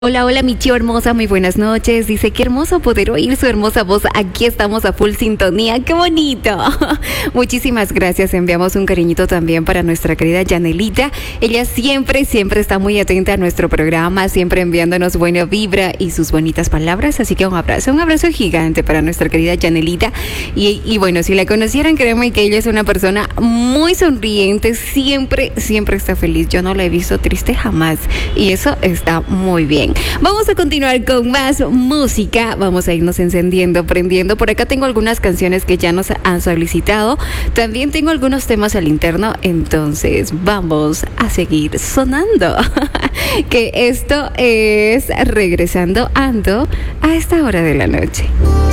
Hola, hola, mi tío hermosa, muy buenas noches. Dice, qué hermoso poder oír su hermosa voz. Aquí estamos a full sintonía. ¡Qué bonito! Muchísimas gracias. Enviamos un cariñito también para nuestra querida Yanelita. Ella siempre está muy atenta a nuestro programa, siempre enviándonos buena vibra y sus bonitas palabras. Así que un abrazo gigante para nuestra querida Yanelita. Y bueno, si la conocieran, créanme que ella es una persona muy sonriente, siempre está feliz. Yo no la he visto triste jamás. Y eso está muy bien. Vamos a continuar con más música. Vamos a irnos encendiendo, prendiendo. Por acá tengo algunas canciones que ya nos han solicitado. También tengo algunos temas al interno. Entonces vamos a seguir sonando. Que esto es Regresando Ando a esta hora de la noche.